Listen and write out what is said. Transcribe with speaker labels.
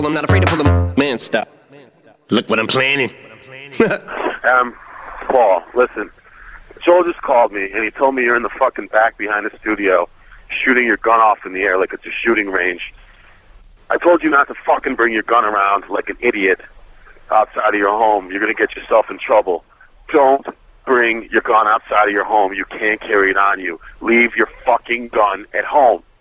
Speaker 1: pull them, not afraid to pull them. Man, stop. Look what I'm planning.
Speaker 2: Paul, listen. Joel just called me, and he told me you're in the fucking back behind the studio shooting your gun off in the air like it's a shooting range. I told you not to fucking bring your gun around like an idiot outside of your home. You're going to get yourself in trouble. Don't bring your gun outside of your home. You can't carry it on you. Leave your fucking gun at home.